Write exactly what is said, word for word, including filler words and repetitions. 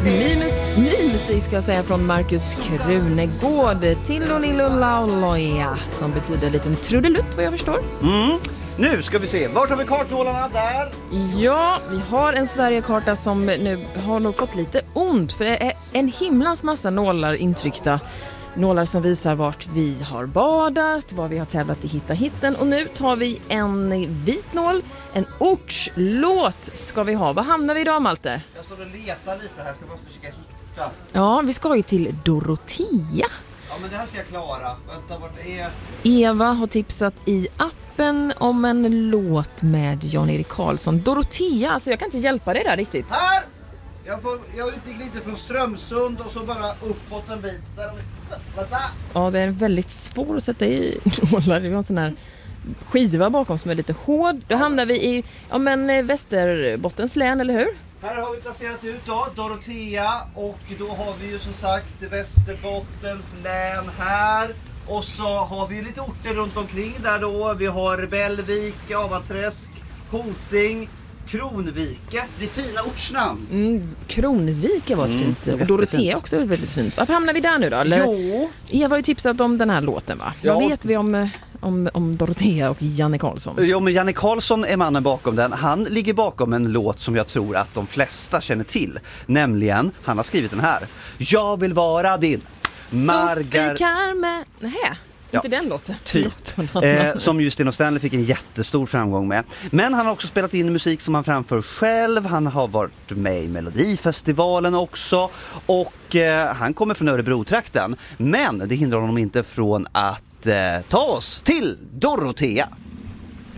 Ny, mus- ny musik ska jag säga från Markus Krunegård till Lolilolauloja, som betyder liten trudelutt vad jag förstår. Mm. Nu ska vi se, vart har vi kartnålarna där? Ja, vi har en Sverigekarta som nu har nog fått lite ont, för det är en himlans massa nålar intryckta. Nålar som visar vart vi har badat, vad vi har tävlat i Hitta hitten. Och nu tar vi en vit nål, en ortslåt ska vi ha. Vad hamnar vi idag, Malte? Jag står och letar lite här, ska bara försöka hitta. Ja, vi ska ju till Dorotea. Ja, men det här ska jag klara. Vänta, vart är... Eva har tipsat i appen om en låt med Jan-Erik Karlsson. Dorotea, alltså jag kan inte hjälpa dig där riktigt. Här! Jag, får, jag utgick lite från Strömsund och så bara uppåt en bit. Där och vänta! Ja, det är väldigt svårt att sätta i nålar. Vi har en sån här skiva bakom som är lite hård. Då hamnar vi i ja, men Västerbottens län, eller hur? Här har vi placerat ut då, Dorotea, och då har vi ju som sagt Västerbottens län här. Och så har vi ju lite orter runt omkring där då. Vi har Bellvik, Avanträsk, Hoting, Kronvike. Det är fina ortsnamn. Mm, Kronvike var ett Mm, fint. Och Dorotea också är väldigt fint. Varför hamnar vi där nu då? Eller? Jo. Eva har ju tipsat om den här låten, va? Ja. Vad vet vi om, om, om Dorotea och Janne Karlsson? Jo, men Janne Karlsson är mannen bakom den. Han ligger bakom en låt som jag tror att de flesta känner till. Nämligen, han har skrivit den här. Jag vill vara din Margar... Sofie Carme... Nähä. Ja, inte den låten. Typ. Eh, som just Sten och Stanley fick en jättestor framgång med. Men han har också spelat in musik som han framför själv. Han har varit med i Melodifestivalen också. Och eh, han kommer från Örebro-trakten. Men det hindrar honom inte från att eh, ta oss till Dorotea.